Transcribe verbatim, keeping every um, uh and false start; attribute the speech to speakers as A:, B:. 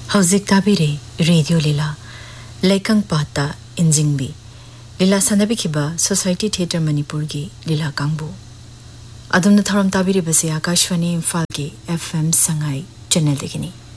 A: Hauzik tabire radio lila Laikang pata injingbi Lila sanabi kiba Society Theatre Manipur gi lila kangbu Adumna tharam tabire base Akashwani Imphal gi F M Sangai channel degini